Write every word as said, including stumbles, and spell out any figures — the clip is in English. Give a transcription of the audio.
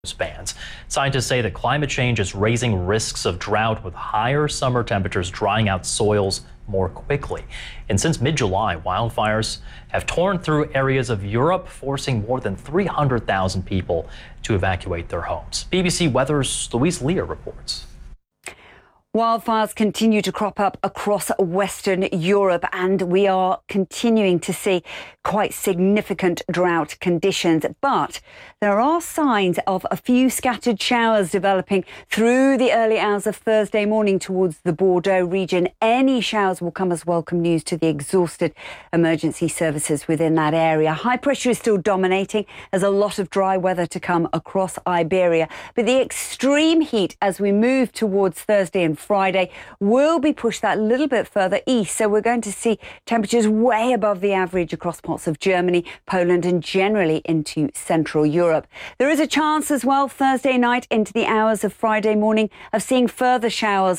Bans. Scientists say that climate change is raising risks of drought with higher summer temperatures drying out soils more quickly. And since mid-July, wildfires have torn through areas of Europe, forcing more than three hundred thousand people to evacuate their homes. B B C Weather's Louise Lear reports. Wildfires continue to crop up across Western Europe, and we are continuing to see quite significant drought conditions. But there are signs of a few scattered showers developing through the early hours of Thursday morning towards the Bordeaux region. Any showers will come as welcome news to the exhausted emergency services within that area. High pressure is still dominating. There's a lot of dry weather to come across Iberia, but the extreme heat as we move towards Thursday and Friday will be pushed that little bit further east. So we're going to see temperatures way above the average across parts of Germany, Poland and generally into Central Europe. There is a chance as well Thursday night into the hours of Friday morning of seeing further showers